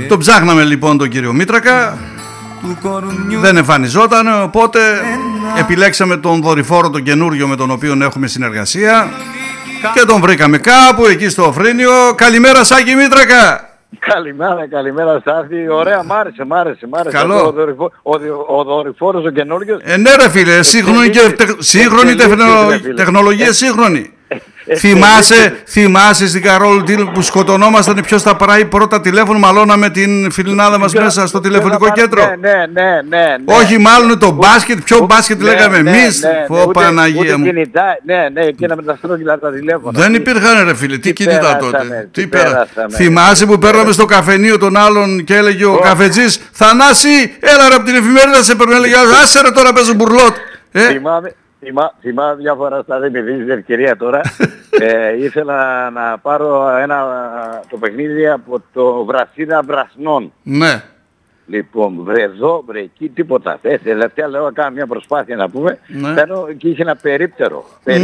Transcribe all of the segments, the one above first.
Το ψάχναμε λοιπόν τον κύριο Μήτρακα, δεν εμφανιζόταν, οπότε επιλέξαμε τον δορυφόρο τον καινούριο με τον οποίο έχουμε συνεργασία και τον βρήκαμε κάπου εκεί στο Φρίνιο. Καλημέρα Σάκη Μήτρακα. Καλημέρα Στάθη. Ωραία, μ' άρεσε. Καλό. Ο δορυφόρος ο καινούριος. Ναι ρε φίλε, σύγχρονη τεχνολογία, σύγχρονη. Θυμάσαι στην Καρόλου που σκοτωνόμασταν ποιος θα πάρει πρώτα τηλέφωνο, μαλώναμε την φιλινάδα μας μέσα στο τηλεφωνικό κέντρο. Ναι. Όχι, μάλλον το μπάσκετ, ποιο μπάσκετ λέγαμε εμείς. Ω Παναγία μου. Ναι, εκείνα με τα στρόγγυλα τα τηλέφωνα. Δεν υπήρχαν ρε φίλε, τι κινητά τότε. Θυμάσαι που παίρναμε στο καφενείο τον άλλον και έλεγε ο καφετζής, Θανάση, έλα ρε από την εφημερίδα σε παίρνω, έλεγε άσε ρε τώρα παίζω μπουρλότ. Θυμάμαι μια φορά, δεν με δίνεις την ευκαιρία τώρα, ήθελα να πάρω το παιχνίδι από το Βρασίδα Βρασνών. Ναι. Λοιπόν, βρε εδώ, βρε εκεί, τίποτα. Τελευταία λέω, κάνω μια προσπάθεια να πούμε, παίρνω και είχε ένα περίπτερο.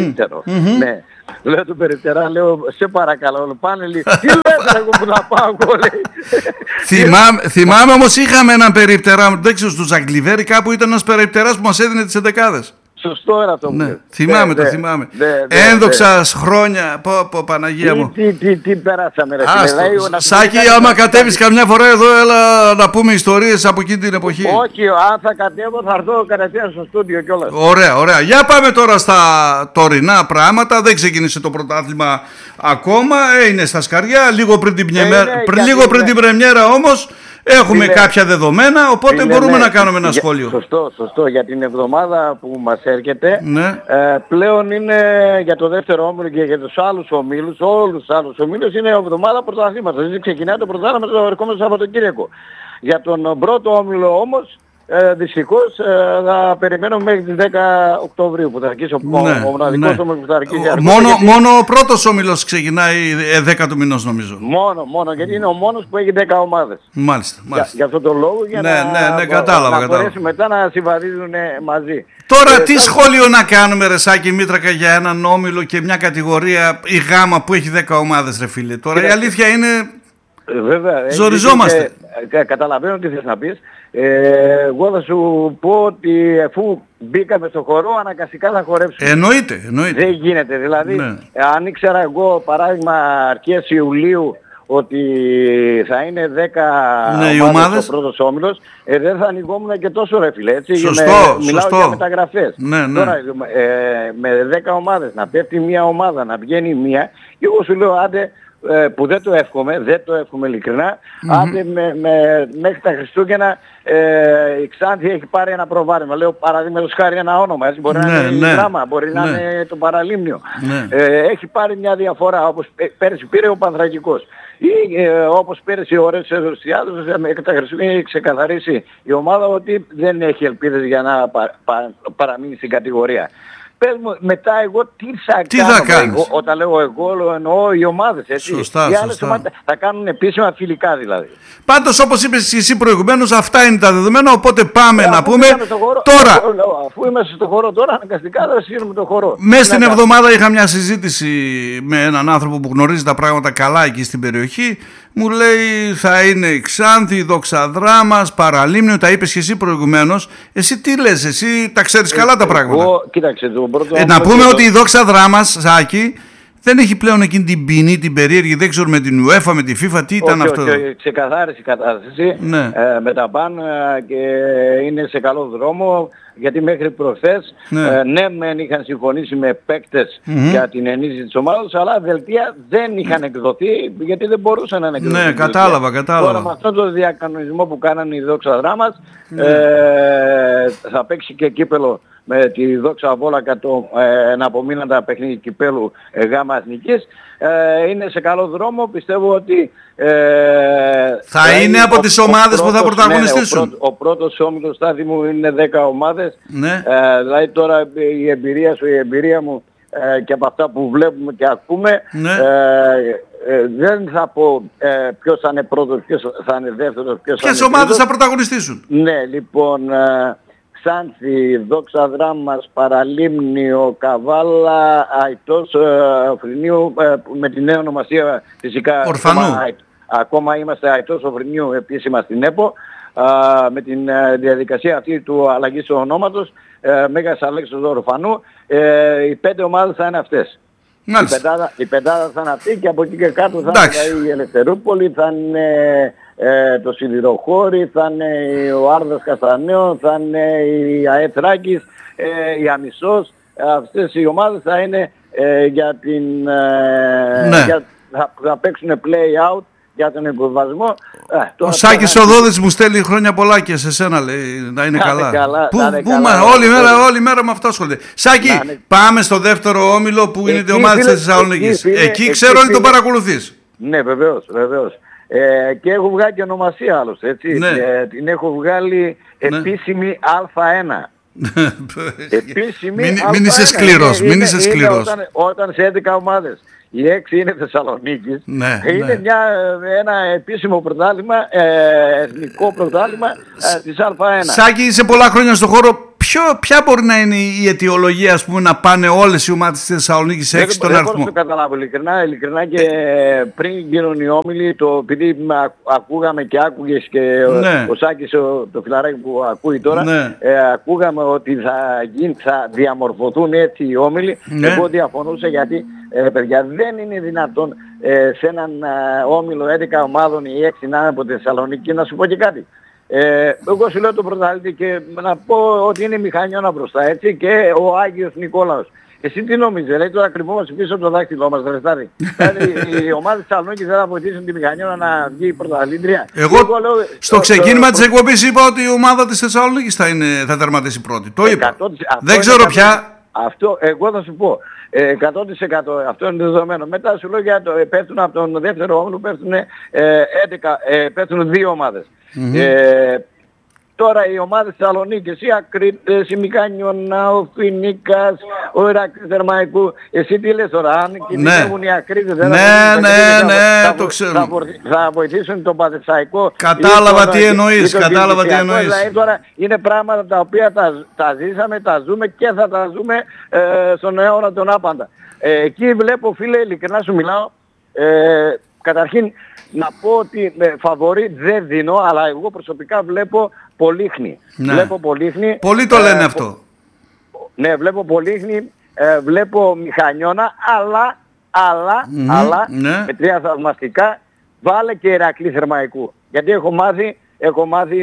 Ναι. Λέω του περιπτερά, λέω, σε παρακαλώ, πάνε λίγο. Τι λέτε εγώ που να πάω εγώ, λέει. Θυμάμαι όμως είχαμε έναν περιπτερά, δεν ξέρω, στους Αγγλιβέρι κάπου ήταν ένας περιπτεράς που μας έδινε τις 11. Σωστό είναι αυτό που ναι, θυμάμαι. Ένδοξα χρόνια, πω Παναγία μου. Τι περάσαμε ρε φίλε. Σάκη, άμα κατέβεις καμιά φορά εδώ, έλα να πούμε ιστορίες από εκείνη την εποχή. Όχι, αν θα κατέβω θα έρθω κατευθείαν στο στούντιο κιόλας. Ωραία. Για πάμε τώρα στα τωρινά πράγματα. Δεν ξεκίνησε το πρωτάθλημα ακόμα, είναι στα σκαριά, λίγο πριν την πρεμιέρα όμως. Έχουμε κάποια δεδομένα, οπότε μπορούμε να κάνουμε ένα σχόλιο. Σωστό. Για την εβδομάδα που μας έρχεται, πλέον είναι για το δεύτερο όμιλο και για τους άλλους ομίλους, όλους τους άλλους ομίλους, είναι εβδομάδα πρωταθλήματος. Δηλαδή ξεκινάει το πρωτάθλημα το ερχόμενο Σαββατοκύριακο. Για τον πρώτο όμιλο όμως, δυστυχώς θα περιμένουμε μέχρι τις 10 Οκτωβρίου που θα αρχίσει ο μοναδικός όμιλος που θα αρχίσει. Μόνο ο πρώτος όμιλος ξεκινάει 10 του μηνός νομίζω. Μόνο, γιατί είναι ο μόνος που έχει 10 ομάδες. Μάλιστα. Για αυτόν τον λόγο, για να μπορέσουν μετά να συμβαδίζουν μαζί. Τώρα τι σχόλιο να κάνουμε ρε Σάκη Μήτρακα για έναν όμιλο και μια κατηγορία, η Γάμα που έχει 10 ομάδες ρε φίλε. Τώρα η αλήθεια είναι... Βέβαια, ζοριζόμαστε. Καταλαβαίνω τι θες να πεις. Εγώ θα σου πω ότι αφού μπήκαμε στο χορό αναγκαστικά θα χορέψουμε. Εννοείται. Δεν γίνεται. Δηλαδή, αν ήξερα εγώ παράδειγμα αρχές Ιουλίου ότι θα είναι 10 ομάδες ο πρώτος όμιλος, δεν θα ανοιγόμουν και τόσο ρε φίλε. Μιλάω για μεταγραφές. Τώρα με 10 ομάδες να πέφτει μια ομάδα, να βγαίνει μια, και εγώ σου λέω άντε, που δεν το εύχομαι ειλικρινά, άντε μέχρι τα Χριστούγεννα η Ξάνθη έχει πάρει ένα προβάδισμα. Λέω παραδείγματος χάρη ένα όνομα, έτσι, μπορεί να είναι η Δράμα, μπορεί να είναι το Παραλίμνιο. Έχει πάρει μια διαφορά, όπως πέρυσι πήρε ο Πανθρακικός. Ή όπως πέρυσι ο Ρέσος Ρωσιάδος, μέχρι τα Χριστούγεννα έχει ξεκαθαρίσει η ομάδα ότι δεν έχει ελπίδες για να παραμείνει στην κατηγορία. Πες μου, μετά εγώ τι θα κάνω, όταν λέω εγώ εννοώ οι ομάδες, έτσι. Σωστά. Ομάδες θα κάνουν επίσημα φιλικά δηλαδή. Πάντως όπως είπες εσύ προηγουμένως, αυτά είναι τα δεδομένα, οπότε πάμε να πούμε τώρα. Αφού είμαστε στο χώρο τώρα, αναγκαστικά θα σύρουμε το χώρο. Μέσα στην εβδομάδα είχα μια συζήτηση με έναν άνθρωπο που γνωρίζει τα πράγματα καλά εκεί στην περιοχή. Μου λέει θα είναι η Ξάνθη, η Δόξα Δράμας, Παραλίμνιο, τα είπες και εσύ προηγουμένως. Εσύ τι λες, εσύ τα ξέρεις καλά τα πράγματα. Κοίταξε, να πούμε ότι η Δόξα Δράμας, Σάκη, δεν έχει πλέον εκείνη την ποινή, την περίεργη, δεν ξέρω με την UEFA, με τη FIFA, τι ήταν αυτό. Ξεκαθάρισε η κατάσταση με τα μπαν και είναι σε καλό δρόμο, γιατί μέχρι προχθές μεν είχαν συμφωνήσει με παίκτες για την ενίσχυση της ομάδας, αλλά δελτία δεν είχαν εκδοθεί γιατί δεν μπορούσαν να εκδοθούν. Ναι, κατάλαβα. Τώρα με αυτόν τον διακανονισμό που κάνανε η Δόξα Δράμας θα παίξει και κύπελο με τη Δόξα Βόλακα να απομείναν τα παιχνίδια κυπέλου Γάμα Εθνικής. Είναι σε καλό δρόμο, πιστεύω ότι θα είναι από τις ομάδες που θα πρωταγωνιστήσουν. Ο πρώτος όμιλος Στάθη μου είναι 10 ομάδες. Δηλαδή τώρα η εμπειρία μου και από αυτά που βλέπουμε και ακούμε, δεν θα πω ποιος θα είναι πρώτος, ποιος θα είναι δεύτερος, ποιες ομάδες θα πρωταγωνιστήσουν. Ναι, λοιπόν, Ξάνθη, Δόξα Δράμας, Παραλίμνιο, Καβάλα, Αϊτός, Φρινίου, με τη νέα ονομασία φυσικά ακόμα είμαστε αετός Σοφρινίου επίσημα στην ΕΠΟ, με την διαδικασία αυτή του αλλαγής του ονόματος, Μέγας Αλέξανδρος Ορφανού, οι 5 ομάδες θα είναι αυτές. Η πεντάδα θα είναι αυτή και από εκεί και κάτω θα είναι η Ελευθερούπολη, θα είναι το Σιδηροχώρι, θα είναι ο Άρδας Καστανέων, θα είναι η ΑΕ Θράκης, η Αμισός. Αυτές οι ομάδες θα είναι για την... θα παίξουν play out για τον εκβιβασμό. Ο Σάκης Οδόδης μου στέλνει χρόνια πολλά και σε σένα, λέει, να είναι καλά. Όλη μέρα με αυτό ασχολείται. Σάκη, πάμε στο δεύτερο όμιλο που είναι η ομάδα της Θεσσαλονίκης. Εκεί ξέρω ότι το παρακολουθείς. Ναι, βεβαίως. Και έχω βγάλει και ονομασία άλλωστε, έτσι. Την έχω βγάλει επίσημη Α1. Μην είσαι σκληρός. Όταν σε 11 ομάδες οι 6 είναι Θεσσαλονίκης, είναι ένα επίσημο πρωτάθλημα, εθνικό πρωτάθλημα της Α1. Σάκη, είσαι πολλά χρόνια στον χώρο. Ποια μπορεί να είναι η αιτιολογία, ας πούμε, να πάνε όλες οι ομάδες της Θεσσαλονίκης σε 6 τον αριθμό? Δεν μπορώ να το καταλάβω ειλικρινά, και πριν γίνουν οι όμιλοι, επειδή ακούγαμε και άκουγες και ο Σάκης, το φιλαράκι που ακούει τώρα, ακούγαμε ότι θα διαμορφωθούν έτσι οι όμιλοι. Εγώ διαφωνούσα, γιατί παιδιά, δεν είναι δυνατόν σε έναν όμιλο 11 ομάδων οι 6 να είναι από τη Θεσσαλονίκη. Να σου πω και κάτι. Εγώ σου λέω το πρωταθλητή και να πω ότι είναι Μηχανιώνα μπροστά, έτσι, και ο Άγιος Νικόλαος. Εσύ τι νομίζεις, δηλαδή τώρα κρυβόμαστε πίσω από το δάχτυλό μας, δηλαδή οι ομάδες της Θεσσαλονίκης δεν θα βοηθήσουν τη Μηχανιώνα να βγει πρωταθλήτρια? Εγώ στο ξεκίνημα της εκπομπής είπα ότι η ομάδα της Θεσσαλονίκης θα τερματίσει πρώτη. Το είπα. Δεν ξέρω πια. Αυτό εγώ θα σου πω. 100% αυτό είναι δεδομένο. Μετά σου λέω για το πέφτουν από τον δεύτερο όμιλο, πέφτουν 2 ομάδες. Τώρα οι ομάδες της Θεσσαλονίκης, οι Ακρίτες, η Μηχανιώνα, ο Φινίκας, ο Ηρακλής Θερμαϊκού. Εσύ τι λες τώρα, αν κινδυνεύουν οι Ακρίτες, το ξέρω. Θα βοηθήσουν τον Παθεσσαϊκό. Κατάλαβα τι εννοείς. Δηλαδή τώρα είναι πράγματα τα οποία τα ζήσαμε, τα ζούμε και θα τα ζούμε στον αιώνα τον άπαντα. Εκεί βλέπω, φίλε, ειλικρινά σου μιλάω, καταρχήν να πω ότι φαβορί δεν δίνω, αλλά εγώ προσωπικά βλέπω Πολύχνη. Βλέπω Πολύχνη. Πολλοί το λένε αυτό. Ναι, βλέπω Πολύχνη, βλέπω Μηχανιώνα, αλλά με 3 θαυμαστικά, βάλε και Ηρακλή Θερμαϊκού. Γιατί έχω μάθει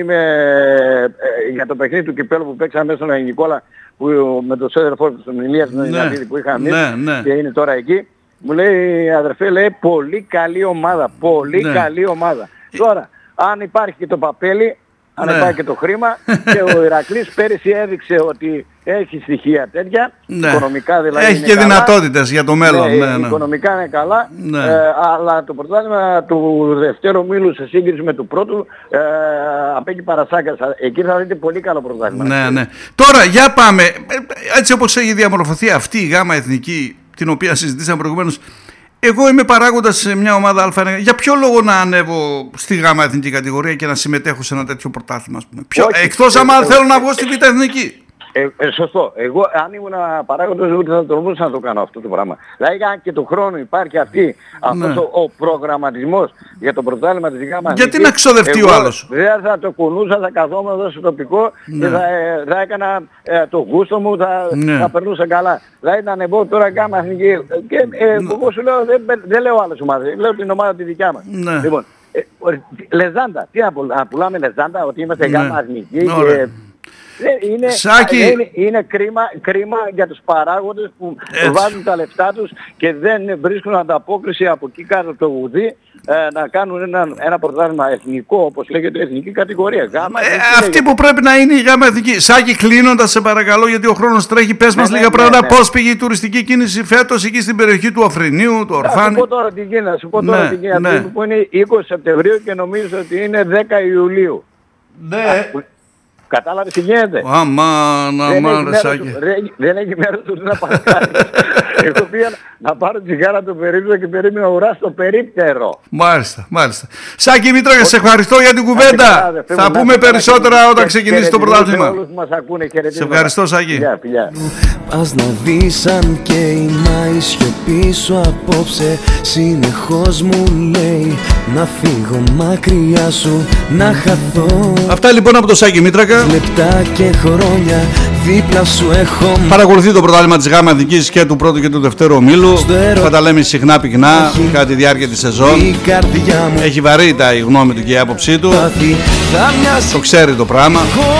για το παιχνίδι του κυπέλλου που παίξαμε μέσα στον Νικόλα, με τον Σέδερφο του στον Ηλία που είχαμε και είναι τώρα εκεί. Μου λέει, αδερφέ, λέει, πολύ καλή ομάδα, καλή ομάδα. Τώρα, αν υπάρχει και το παπέλι, αν υπάρχει και το χρήμα, και ο Ηρακλής πέρυσι έδειξε ότι έχει στοιχεία τέτοια, οικονομικά δηλαδή. Έχει και δυνατότητες για το μέλλον. Οικονομικά είναι καλά, αλλά το πρωτάθλημα του δευτέρου ομίλου σε σύγκριση με του πρώτου, απ' εκεί παρασάγκας, εκεί θα δείτε πολύ καλό πρωτάθλημα. Τώρα, για πάμε, έτσι όπως έχει διαμορφωθεί αυτή η γάμα εθνική, την οποία συζητήσαμε προηγουμένως, εγώ είμαι παράγοντας σε μια ομάδα Α1. Για ποιο λόγο να ανέβω στη γάμα εθνική κατηγορία και να συμμετέχω σε ένα τέτοιο πρωτάθλημα, ας πούμε? Εκτός άμα θέλω να βγω στη Β' εθνική. Σωστό. Εγώ αν ήμουν παράγοντας ούτε θα τολμούσα να το κάνω αυτό το πράγμα. Δηλαδή αν και του χρόνου υπάρχει αυτός ο προγραμματισμός για το πρωτάθλημα της ΓΑΜΑ. Γιατί να ξοδευτεί ο άλλος? Δεν θα το κουνούσα, θα καθόμουν εδώ στο τοπικό και θα έκανα το γούστο μου, θα περνούσα καλά. Δηλαδή να ανεβώ τώρα ΓΑΜΑ εθνική. Και εγώ σου λέω, δεν λέω άλλες ομάδες, λέω την ομάδα τη δικιά μας. Λοιπόν, λεζάντα, τι να πουλάμε λεζάντα, ότι είμαστε ΓΑΜΑ εθνική. Είναι κρίμα για τους παράγοντες που βάζουν τα λεφτά τους και δεν βρίσκουν ανταπόκριση από εκεί κάτω το γουδί να κάνουν ένα πρωτάθλημα εθνικό, όπως λέγεται, εθνική κατηγορία. Αυτή που πρέπει να είναι η γάμα εθνική. Σάκη, κλείνοντας, σε παρακαλώ, γιατί ο χρόνος τρέχει, πες μας λίγα πράγματα. Πώς πήγε η τουριστική κίνηση φέτος εκεί στην περιοχή του Αφρινίου, του Ορφάνη? Θα σου πω τώρα την κίνηση, που είναι 20 Σεπτεμβρίου και νομίζω ότι είναι 10 Ιουλίου. Κατάλαβες τι γίνεται? Αμάν, ρε Σάκη. Δεν έχει μέρος του να παρακάνει. Εγώ πήγα να πάρω τσιγάρα το περίπτερο και περίμενα ουρά στο περίπτερο. Μάλιστα, μάλιστα. Σάκη Μήτρακα, σε ευχαριστώ για την κουβέντα. Θα πούμε περισσότερα όταν ξεκινήσει το πρωτάθλημα. Σε ευχαριστώ, Σάκη. Πας να δεις αν καίει, μα η σιωπή σου απόψε συνεχώς μου λέει να φύγω μακριά σου, να χαθώ. Αυτά λοιπόν από το Σάκη Μήτρακα. Λεπτά και χρόνια δίπλα σου έχω. Παρακολουθεί το πρωτάθλημα της ΓΑΜΑ Εθνικής και του πρώτου και του δευτέρου ομίλου. Θα τα λέμε συχνά πυκνά κατά τη διάρκεια της σεζόν. Έχει βαρύτητα η γνώμη του και η άποψή του. Το ξέρει το πράγμα.